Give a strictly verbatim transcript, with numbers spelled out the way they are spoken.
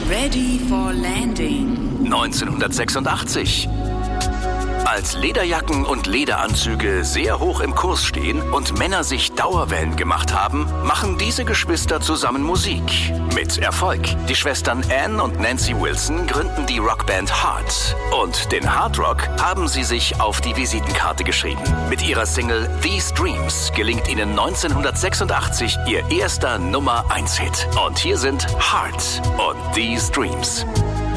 Ready for Landing. neunzehnhundertsechsundachtzig. Als Lederjacken und Lederanzüge sehr hoch im Kurs stehen und Männer sich Dauerwellen gemacht haben, machen diese Geschwister zusammen Musik. Mit Erfolg. Die Schwestern Ann und Nancy Wilson gründen die Rockband Heart. Und den Hard Rock haben sie sich auf die Visitenkarte geschrieben. Mit ihrer Single These Dreams gelingt ihnen neunzehnhundertsechsundachtzig ihr erster Nummer eins Hit. Und hier sind Heart und These Dreams.